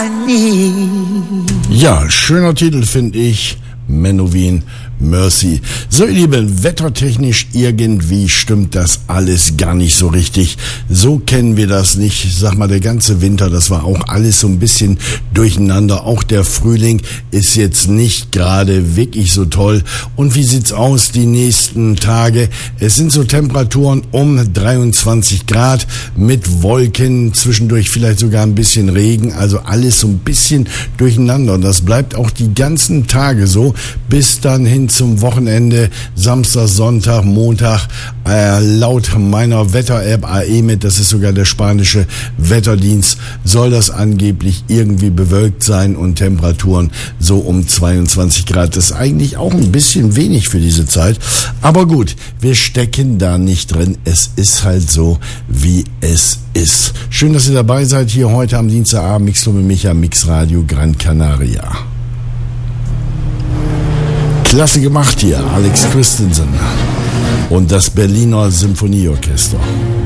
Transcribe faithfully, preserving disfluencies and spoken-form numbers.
Ja, schöner Titel finde ich. Menowin Mercy. So, ihr Lieben, wettertechnisch irgendwie stimmt das alles gar nicht so richtig. So kennen wir das nicht. Ich sag mal, der ganze Winter, das war auch alles so ein bisschen durcheinander. Auch der Frühling ist jetzt nicht gerade wirklich so toll. Und wie sieht's aus die nächsten Tage? Es sind so Temperaturen um dreiundzwanzig Grad mit Wolken, zwischendurch vielleicht sogar ein bisschen Regen. Also alles so ein bisschen durcheinander. Und das bleibt auch die ganzen Tage so, bis dann hin zum Wochenende, Samstag, Sonntag, Montag, äh, laut meiner Wetter-App A E M E T, das ist sogar der spanische Wetterdienst, soll das angeblich irgendwie bewölkt sein und Temperaturen so um zweiundzwanzig Grad. Das ist eigentlich auch ein bisschen wenig für diese Zeit, aber gut, wir stecken da nicht drin. Es ist halt so, wie es ist. Schön, dass ihr dabei seid hier heute am Dienstagabend. Mixlo mit Micha, Mix Radio Gran Canaria. Klasse gemacht hier, Alex Christensen und das Berliner Symphonieorchester.